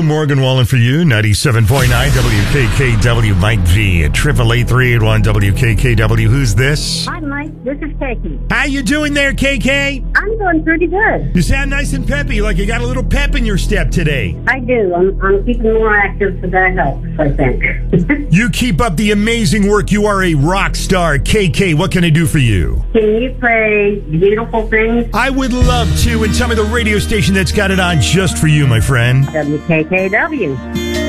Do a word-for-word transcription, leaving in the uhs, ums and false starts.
Morgan Wallen for you, ninety-seven point nine W K K W. Mike V at triple eight three eight one W K K W. Who's this? Hi, Mike. This is Katie. How you doing there, K K? I'm doing pretty good. You sound nice and peppy, like you got a little pep in your step today. I do. I'm, I'm keeping more active, so that helps, I think. You keep up the amazing work. You are a rock star. K K, what can I do for you? Can you play Beautiful Things? I would love to, and tell me the radio station that's got it on just for you, my friend. W K K W.